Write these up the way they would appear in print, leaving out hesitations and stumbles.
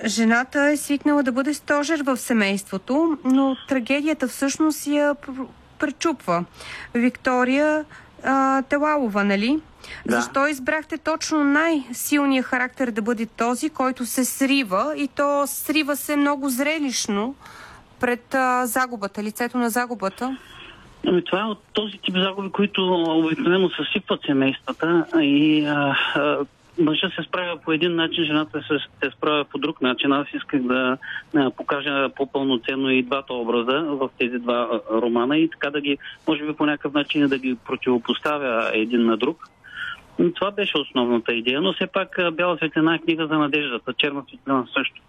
Жената е свикнала да бъде стожер в семейството, но трагедията всъщност я пречупва. Виктория Телалова, нали? Да. Защо избрахте точно най-силният характер да бъде този, който се срива, и то срива се много зрелищно пред загубата, лицето на загубата? Това е от този тип загуби, които обикновено съсипват семействата и мъжът се справя по един начин, жената се справя по друг начин. Аз исках да покажа по-пълноценно и двата образа в тези два романа и така да ги, може би по някакъв начин да ги противопоставя един на друг. Това беше основната идея, но все пак Бяла светлина е книга за надеждата, черна светлина също.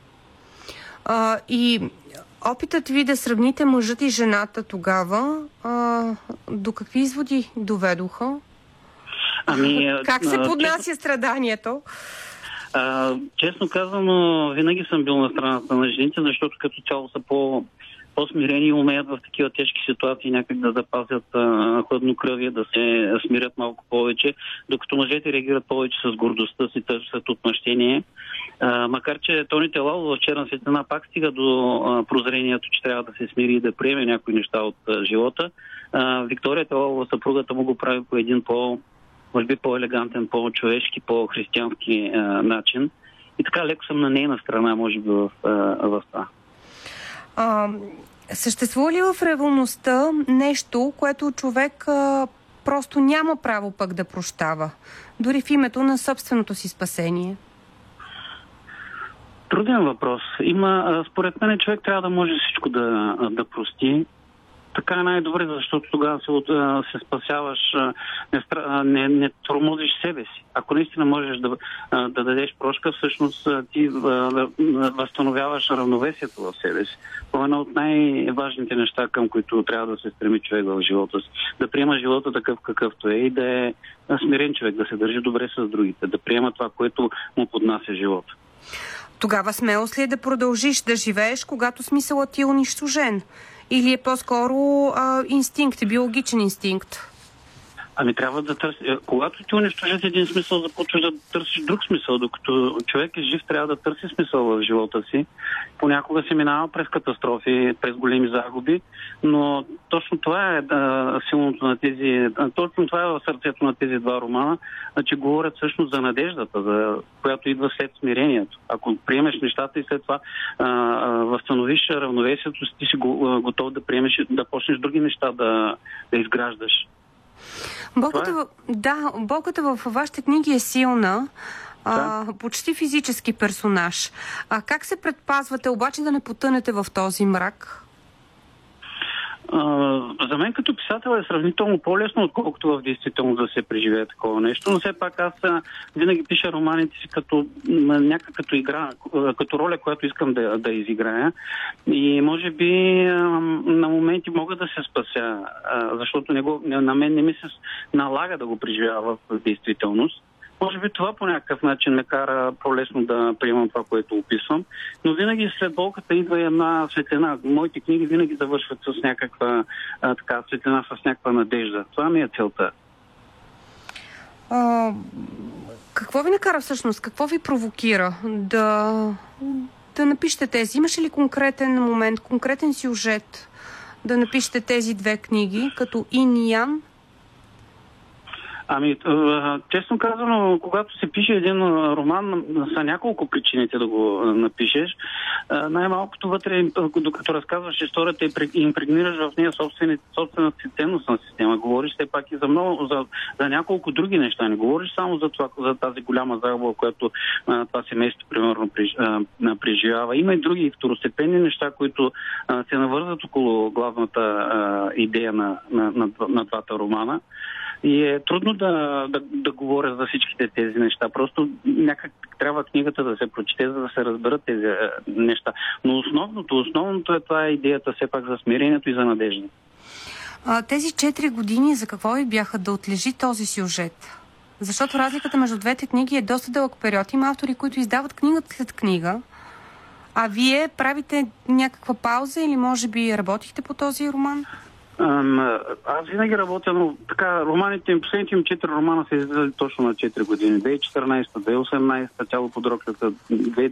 И опитът ви да сравните мъжът и жената тогава, до какви изводи доведоха? Как се поднася страданието? Честно казано, винаги съм бил на страната на жените, защото като цяло са по-смирени и умеят в такива тежки ситуации някак да запазят хладнокръвие, да се смирят малко повече, докато мъжете реагират повече с гордостта си, търсят отмъщение. Макар че Тони Телалова в черна светлина пак стига до прозрението, че трябва да се смири и да приеме някои неща от живота. Виктория Телалова, съпругата му, го прави по един може би по-елегантен, по-човешки, по-християнски начин. И така леко съм на нейна страна, може би, в това. Съществува ли в реалността нещо, което човек просто няма право пък да прощава? Дори в името на собственото си спасение? Труден въпрос. Според мен човек трябва да може всичко да прости. Така е най-добре, защото тогава се спасяваш, не тормозиш себе си. Ако наистина можеш да дадеш прошка, всъщност ти възстановяваш равновесието в себе си. Това е едно от най-важните неща, към които трябва да се стреми човек в живота си. Да приема живота такъв какъвто е и да е смирен човек, да се държи добре с другите, да приема това, което му поднася живота. Тогава смелост ли е да продължиш да живееш, когато смисълът ти е унищожен? Или е по-скоро инстинкт, биологичен инстинкт? Трябва да търси. Когато ти унищожат един смисъл, започваш да търсиш друг смисъл. Докато човек е жив, трябва да търси смисъл в живота си. Понякога се минава през катастрофи, през големи загуби, но точно това е силното на точно това е в сърцето на тези два романа, че говорят всъщност за надеждата, която идва след смирението. Ако приемеш нещата и след това възстановиш равновесието, ти си готов да приемеш, да почнеш други неща да изграждаш. Болката във вашите книги е силна, почти физически персонаж. Как се предпазвате обаче да не потънете в този мрак? За мен като писател е сравнително по-лесно, отколкото в действително да се преживее такова нещо, но все пак аз винаги пиша романите си като игра, като роля, която искам да изиграя, и може би на моменти мога да се спася, защото на мен не ми се налага да го преживява в действителност. Може би това по някакъв начин ме кара по-лесно да приемам това, което описвам. Но винаги след болката идва една светлина. Моите книги винаги завършват с някаква светлина, с някаква надежда. Това ми е целта. Какво ви накара всъщност? Какво ви провокира да напишете тези? Имаше ли конкретен момент, конкретен сюжет да напишете тези две книги, като Ин и Ян? Честно казано, когато се пише един роман, са няколко причините да го напишеш. Най-малкото вътре, докато разказваш историята и импрегнираш в нея собствената си ценностна система. Говориш все пак и за няколко други неща. Не говориш само за тази голяма загуба, която това семейство примерно преживява. Има и други второстепенни неща, които се навързват около главната идея на двата романа. И е трудно да говоря за всичките тези неща. Просто някак трябва книгата да се прочете, за да се разберат тези неща. Но основното е това идеята все пак за смирението и за надежда. Тези 4 години за какво ви бяха да отлежи този сюжет? Защото разликата между двете книги е доста дълъг период. Има автори, които издават книга след книга, а вие правите някаква пауза или може би работихте по този роман? Аз винаги работя, но така, последните им 4 романа са излизали точно на 4 години. 2014, 2018, тяло под роклята,